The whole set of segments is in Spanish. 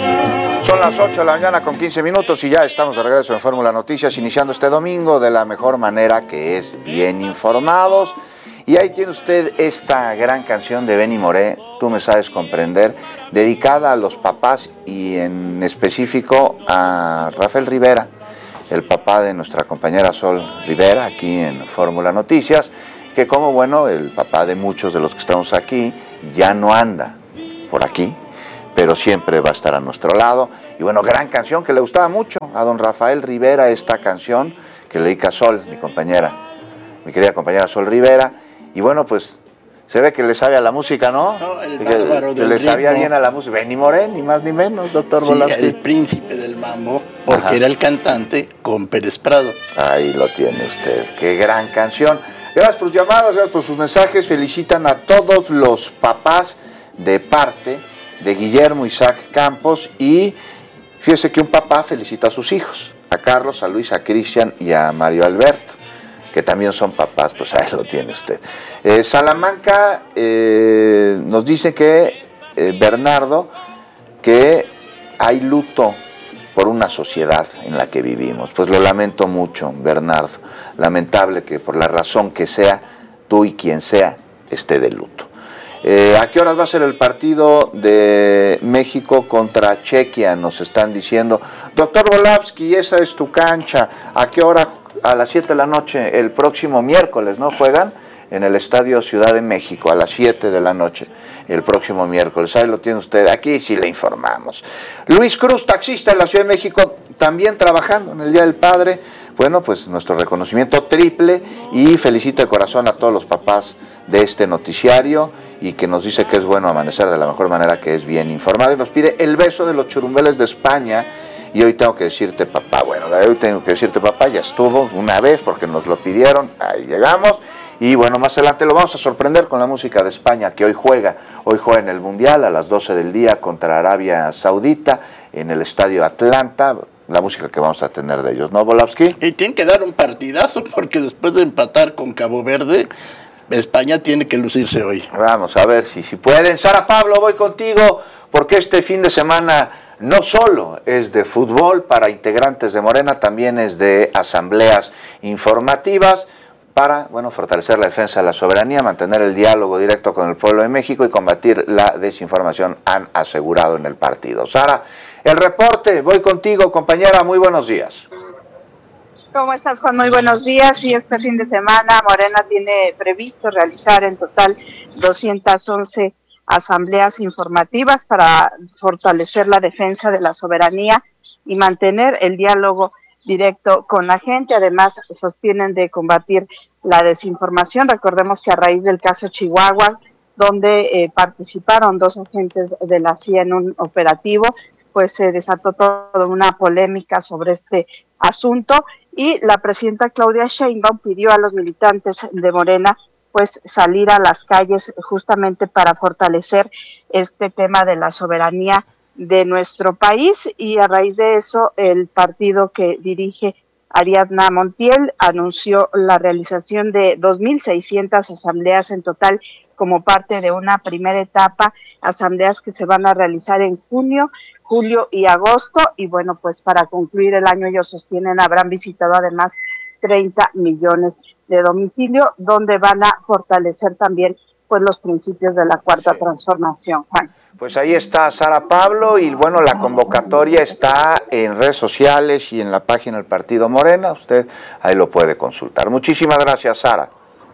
Son las 8 de la mañana con 15 minutos y ya estamos de regreso en Fórmula Noticias, iniciando este domingo de la mejor manera, que es bien informados. Y ahí tiene usted esta gran canción de Benny Moré, Tú me sabes comprender, dedicada a los papás y en específico a Rafael Rivera, el papá de nuestra compañera Sol Rivera, aquí en Fórmula Noticias, que como bueno, el papá de muchos de los que estamos aquí ya no anda por aquí, pero siempre va a estar a nuestro lado. Y bueno, gran canción que le gustaba mucho a don Rafael Rivera, esta canción que le dedica a Sol, mi querida compañera Sol Rivera. Y bueno, pues se ve que le sabe a la música, ¿no? No, el bárbaro que le sabía ritmo. Bien a la música. Benny Moré, ni más ni menos, doctor Volapsky. Sí, el príncipe del mambo, porque era el cantante con Pérez Prado. Ahí lo tiene usted, qué gran canción. Gracias por sus llamadas, gracias por sus mensajes. Felicitan a todos los papás de parte de Guillermo Isaac Campos, y fíjese que un papá felicita a sus hijos, a Carlos, a Luis, a Cristian y a Mario Alberto, que también son papás. Pues ahí lo tiene usted. Salamanca nos dice que Bernardo, que hay luto por una sociedad en la que vivimos. Pues lo lamento mucho, Bernardo. Lamentable que por la razón que sea, tú y quien sea esté de luto. ¿A qué horas va a ser el partido de México contra Chequia? Nos están diciendo. Doctor Volapsky, esa es tu cancha. ¿A qué hora? A las 7 de la noche, el próximo miércoles, ¿no? Juegan en el Estadio Ciudad de México, a las 7 de la noche, el próximo miércoles. Ahí lo tiene usted, aquí sí le informamos. Luis Cruz, taxista en la Ciudad de México, también trabajando en el Día del Padre. Bueno, pues nuestro reconocimiento triple, y felicita de corazón a todos los papás de este noticiario, y que nos dice que es bueno amanecer de la mejor manera, que es bien informado, y nos pide el beso de los churumbeles de España. Y hoy tengo que decirte papá. Bueno, hoy tengo que decirte papá, ya estuvo una vez porque nos lo pidieron, ahí llegamos. Y bueno, más adelante lo vamos a sorprender con la música de España, que hoy juega en el Mundial a las 12 del día contra Arabia Saudita en el Estadio Atlanta. La música que vamos a tener de ellos, ¿no, Volapsky? Y tienen que dar un partidazo, porque después de empatar con Cabo Verde, España tiene que lucirse hoy. Vamos a ver si pueden. Sara Pablo, voy contigo, porque este fin de semana no solo es de fútbol para integrantes de Morena, también es de asambleas informativas para, bueno, fortalecer la defensa de la soberanía, mantener el diálogo directo con el pueblo de México y combatir la desinformación, han asegurado en el partido. Sara, el reporte, voy contigo, compañera, muy buenos días. ¿Cómo estás, Juan? Muy buenos días. Y este fin de semana Morena tiene previsto realizar en total 211 asambleas informativas para fortalecer la defensa de la soberanía y mantener el diálogo directo con la gente. Además, sostienen de combatir la desinformación. Recordemos que a raíz del caso Chihuahua, donde participaron 2 agentes de la CIA en un operativo, pues se desató toda una polémica sobre este asunto, y la presidenta Claudia Sheinbaum pidió a los militantes de Morena pues salir a las calles justamente para fortalecer este tema de la soberanía de nuestro país. Y a raíz de eso, el partido que dirige Ariadna Montiel anunció la realización de 2.600 asambleas en total como parte de una primera etapa, asambleas que se van a realizar en junio, julio y agosto. Y bueno, pues para concluir el año, ellos sostienen, habrán visitado además 30 millones de domicilio, donde van a fortalecer también pues los principios de la Cuarta Transformación, Juan. Pues ahí está Sara Pablo, y bueno, la convocatoria está en redes sociales y en la página del Partido Morena, usted ahí lo puede consultar. Muchísimas gracias, Sara.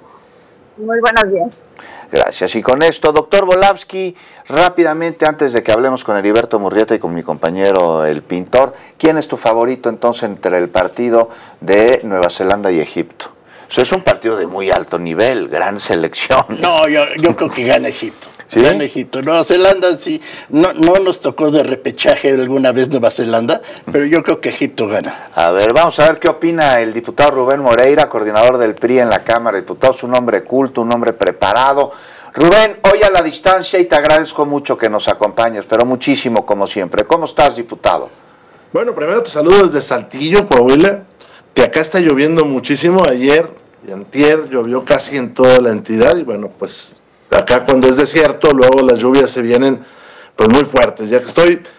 Muy buenos días. Gracias. Y con esto, doctor Volapsky, rápidamente, antes de que hablemos con Heriberto Murrieta y con mi compañero el pintor, ¿quién es tu favorito entonces entre el partido de Nueva Zelanda y Egipto? Eso es un partido de muy alto nivel, gran selección. No, yo creo que gana Egipto. ¿Sí? Gana Egipto. Nueva Zelanda sí, no nos tocó de repechaje alguna vez Nueva Zelanda, pero yo creo que Egipto gana. A ver, vamos a ver qué opina el diputado Rubén Moreira, coordinador del PRI en la Cámara de Diputados, un hombre culto, un hombre preparado. Rubén, hoy a la distancia, y te agradezco mucho que nos acompañes, pero muchísimo como siempre. ¿Cómo estás, diputado? Bueno, primero te saludo desde Saltillo, Coahuila, que acá está lloviendo muchísimo. Ayer y antier llovió casi en toda la entidad, y bueno, pues acá cuando es desierto, luego las lluvias se vienen pues muy fuertes, ya que estoy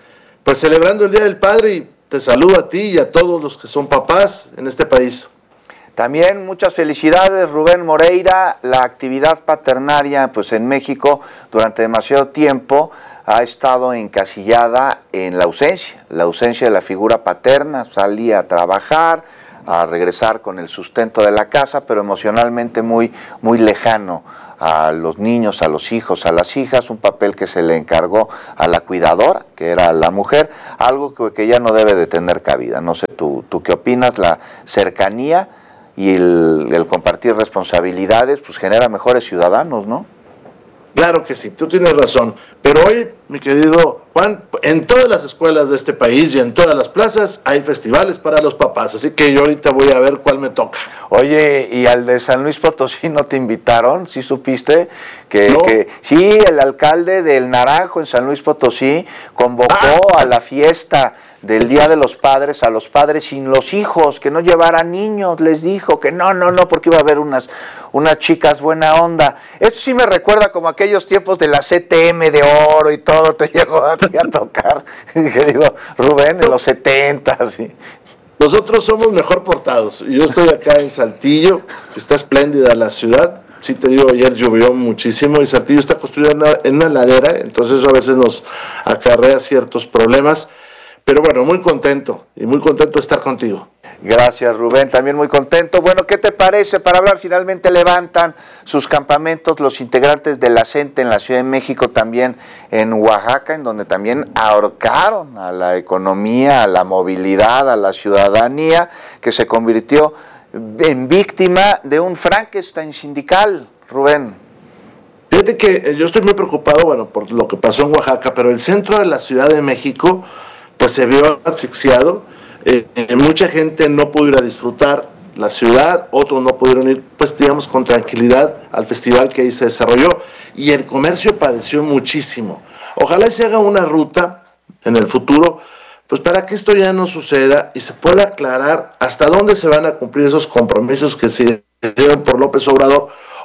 pues celebrando el Día del Padre, y te saludo a ti y a todos los que son papás en este país. También muchas felicidades, Rubén Moreira. La actividad paternaria, pues en México durante demasiado tiempo ha estado encasillada en la ausencia de la figura paterna. Salía a trabajar, a regresar con el sustento de la casa, pero emocionalmente muy, muy lejano a los niños, a los hijos, a las hijas, un papel que se le encargó a la cuidadora, que era la mujer, algo que ya no debe de tener cabida. No sé, ¿tú qué opinas? La cercanía y el compartir responsabilidades, pues genera mejores ciudadanos, ¿no? Claro que sí, tú tienes razón. Pero hoy, mi querido Juan, en todas las escuelas de este país y en todas las plazas hay festivales para los papás. Así que yo ahorita voy a ver cuál me toca. Oye, ¿y al de San Luis Potosí no te invitaron? ¿Sí supiste? No. Sí, el alcalde del Naranjo en San Luis Potosí convocó a la fiesta del Día de los Padres a los padres sin los hijos, que no llevaran niños, les dijo que no, porque iba a haber unas chicas buena onda. Eso sí me recuerda como aquellos tiempos de la CTM de oro y todo, te llegó a ti a tocar, querido Rubén, en los 70, sí. Nosotros somos mejor portados. Yo estoy acá en Saltillo, que está espléndida la ciudad. Sí te digo, ayer llovió muchísimo y Saltillo está construida en una ladera, entonces eso a veces nos acarrea ciertos problemas. Pero bueno, muy contento de estar contigo. Gracias, Rubén, también muy contento. Bueno, ¿qué te parece? Para hablar, finalmente levantan sus campamentos los integrantes de la CENTE en la Ciudad de México, también en Oaxaca, en donde también ahorcaron a la economía, a la movilidad, a la ciudadanía, que se convirtió en víctima de un Frankenstein sindical, Rubén. Fíjate que yo estoy muy preocupado, bueno, por lo que pasó en Oaxaca, pero el centro de la Ciudad de México pues se vio asfixiado. Mucha gente no pudo ir a disfrutar la ciudad, otros no pudieron ir, pues digamos, con tranquilidad al festival que ahí se desarrolló, y el comercio padeció muchísimo. Ojalá se haga una ruta en el futuro, pues para que esto ya no suceda y se pueda aclarar hasta dónde se van a cumplir esos compromisos que se dieron por López Obrador,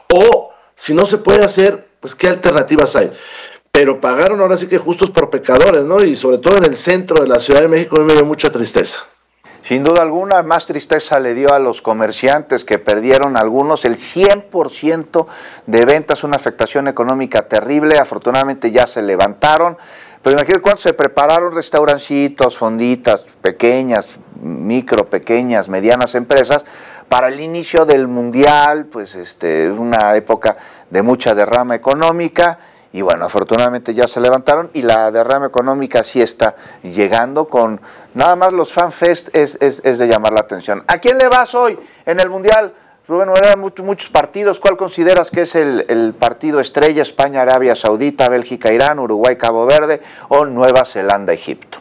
o si no se puede hacer, pues qué alternativas hay. Pero pagaron ahora sí que justos por pecadores, ¿no? Y sobre todo en el centro de la Ciudad de México, a mí me dio mucha tristeza. Sin duda alguna, más tristeza le dio a los comerciantes, que perdieron algunos el 100% de ventas, una afectación económica terrible. Afortunadamente ya se levantaron, pero imagínate cuánto se prepararon restaurancitos, fonditas, pequeñas, pequeñas, medianas empresas, para el inicio del Mundial, pues una época de mucha derrama económica. Y bueno, afortunadamente ya se levantaron y la derrama económica sí está llegando. Con nada más los FanFest es de llamar la atención. ¿A quién le vas hoy en el Mundial? Rubén Moreira, muchos partidos. ¿Cuál consideras que es el partido estrella? España, Arabia Saudita, Bélgica, Irán, Uruguay, Cabo Verde o Nueva Zelanda, Egipto.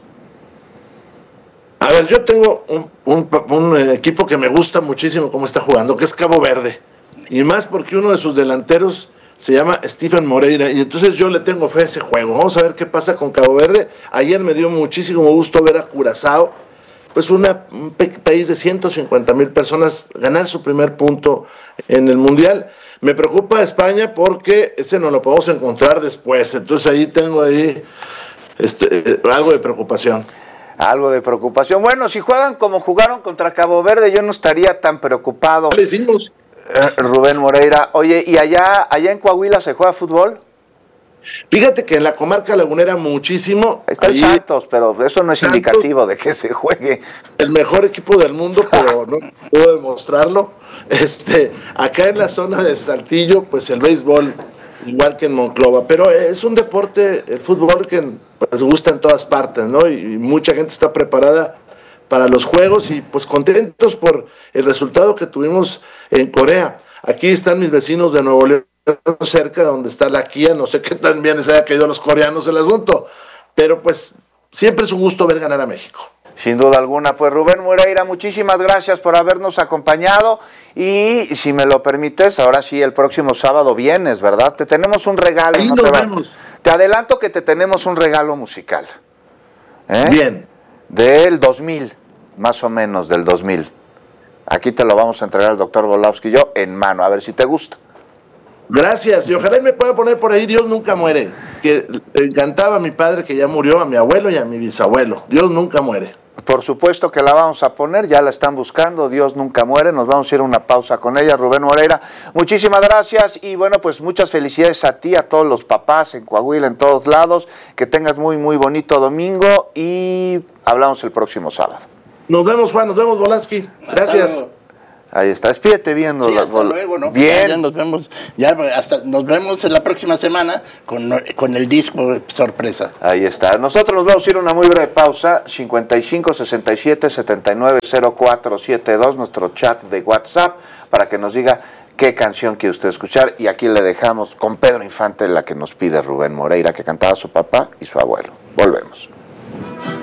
A ver, yo tengo un equipo que me gusta muchísimo cómo está jugando, que es Cabo Verde. Y más porque uno de sus delanteros se llama Stephen Moreira, y entonces yo le tengo fe a ese juego. Vamos a ver qué pasa con Cabo Verde. Ayer me dio muchísimo gusto ver a Curazao, pues un país de 150,000 personas, ganar su primer punto en el Mundial. Me preocupa España porque ese no lo podemos encontrar después, entonces ahí tengo algo de preocupación. Algo de preocupación. Bueno, si juegan como jugaron contra Cabo Verde, yo no estaría tan preocupado. ¿Qué le hicimos? Rubén Moreira, oye, ¿y allá en Coahuila se juega fútbol? Fíjate que en la comarca lagunera muchísimo. Está el Santos, pero eso no es Santos, indicativo de que se juegue. El mejor equipo del mundo, pero no puedo demostrarlo. Acá en la zona de Saltillo, pues el béisbol, igual que en Monclova, pero es un deporte, el fútbol, que pues gusta en todas partes, ¿no? Y mucha gente está preparada para los juegos y pues contentos por el resultado que tuvimos en Corea. Aquí están mis vecinos de Nuevo León, cerca donde está la Kia, no sé qué tan bien les haya caído a los coreanos el asunto, pero pues siempre es un gusto ver ganar a México. Sin duda alguna. Pues Rubén Moreira, muchísimas gracias por habernos acompañado, y si me lo permites, ahora sí, el próximo sábado vienes, ¿verdad? Te tenemos un regalo. Ahí nos vemos. Te adelanto que te tenemos un regalo musical. Bien. Del 2000, más o menos del 2000. Aquí te lo vamos a entregar al doctor Volowski y yo en mano, a ver si te gusta. Gracias, y ojalá me pueda poner por ahí Dios nunca muere. que le encantaba a mi padre que ya murió, a mi abuelo y a mi bisabuelo. Dios nunca muere. Por supuesto que la vamos a poner, ya la están buscando, Dios nunca muere, nos vamos a ir a una pausa con ella, Rubén Moreira, muchísimas gracias y bueno, pues muchas felicidades a ti, a todos los papás en Coahuila, en todos lados, que tengas muy bonito domingo y hablamos el próximo sábado. Nos vemos, Juan, nos vemos, Volansky, gracias. Ahí está, despídete viendo. Sí, hasta luego, ¿no? Bien. Ya nos vemos, nos vemos en la próxima semana con el disco sorpresa. Ahí está. Nosotros nos vamos a ir a una muy breve pausa. 55 67 79 04 72, nuestro chat de WhatsApp, para que nos diga qué canción quiere usted escuchar. Y aquí le dejamos con Pedro Infante, la que nos pide Rubén Moreira, que cantaba su papá y su abuelo. Volvemos.